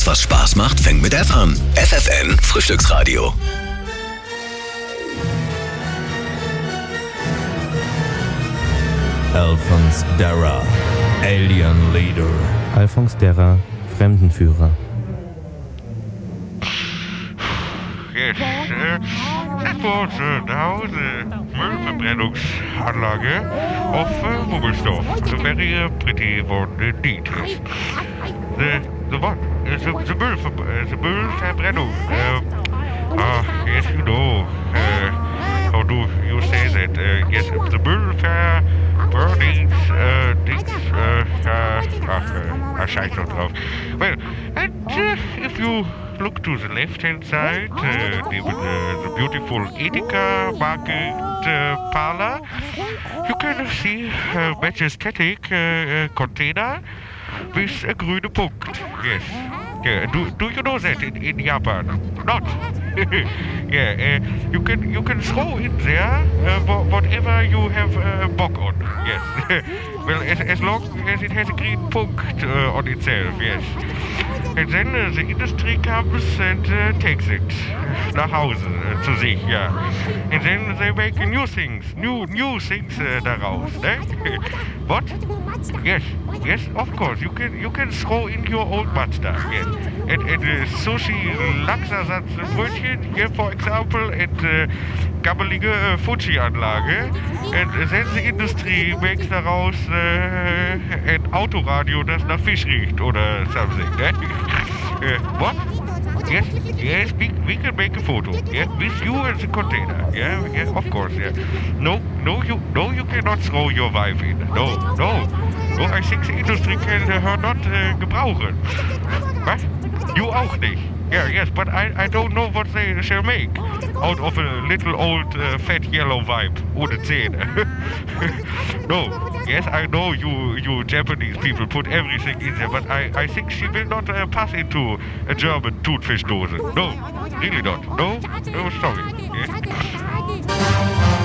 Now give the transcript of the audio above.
Alles, was Spaß macht, fängt mit F an. FFN Frühstücksradio. Alphonse Darra, Alien Leader. Alphonse Darra, Fremdenführer. Yes, das war zu Hause Müllverbrennungsanlage auf Wubbelsdorf. Very pretty one indeed. The what? The Müllverbrennung. Yes, you know. How do you say that? Yes, the burning things. I scheiß noch drauf. Well, and if you look to the left-hand side, the beautiful Edeka market parlor, you can see a majestic container with a grüne Punkt. Yes. Yeah. Do you know that in Japan? Not. Yeah. You can throw in there whatever you have bock on. Yes. Well, as long as it has a green punkt on itself. Yes. And then the industry comes and takes it nach Hause zu sich, yeah. And then they make new things daraus, ne? What? Yes, of course. You can throw in your old Mazda, yes. And sushi, Lachsersatzbrötchen, here for example, and gammelige Fuji-Anlage. And then the industry makes daraus ein Autoradio, das nach Fisch riecht oder something, ne? What? Yes, we can make a photo. Yeah, with you and the container. Yeah, of course. Yeah. No, you cannot throw your wife in. No. I think the industry can her not gebrauchen. What? You auch nicht. Yeah, yes, but I don't know what they shall make out of a little old fat yellow vibe ohne Zähne. No, yes, I know you Japanese people put everything in there, but I think she will not pass into a German Thunfischdose. No, really not. No, sorry. Yeah.